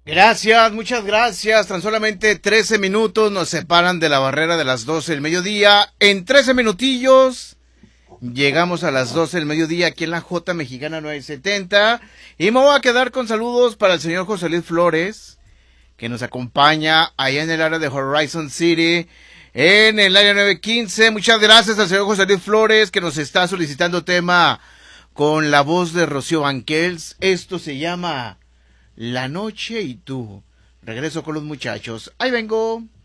Gracias, muchas gracias. Tan solamente 13 minutos nos separan de la barrera de las 12 del mediodía. En 13 minutillos llegamos a las 12 del mediodía aquí en la J Mexicana 970. Y me voy a quedar con saludos para el señor José Luis Flores, que nos acompaña allá en el área de Horizon City, en el área 915. Muchas gracias al señor José Luis Flores, que nos está solicitando tema con la voz de Rocío Banquels. Esto se llama La Noche y Tú. Regreso con los muchachos. Ahí vengo.